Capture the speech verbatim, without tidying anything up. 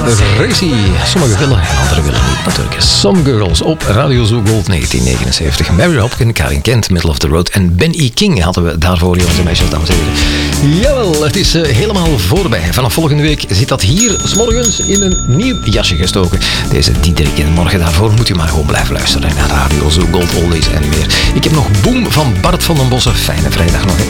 Racy. Sommigen willen, anderen willen niet natuurlijk. Some Girls op Radio Zoo Gold negentien negenenzeventig. Mary Hopkin, Karin Kent, Middle of the Road en Ben E. King hadden we daarvoor, onze meisjes, dames en heren. Jawel, het is uh, helemaal voorbij. Vanaf volgende week zit dat hier 's morgens in een nieuw jasje gestoken. Deze Diederik en morgen daarvoor moet u maar gewoon blijven luisteren naar Radio Zoo Gold Oldies en meer. Ik heb nog Boom van Bart van den Bossen. Fijne vrijdag nog.